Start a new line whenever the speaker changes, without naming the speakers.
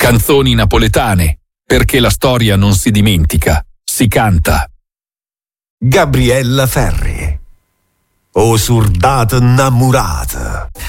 Canzoni napoletane, perché la storia non si dimentica, si canta.
Gabriella Ferri. O surdata innamorata.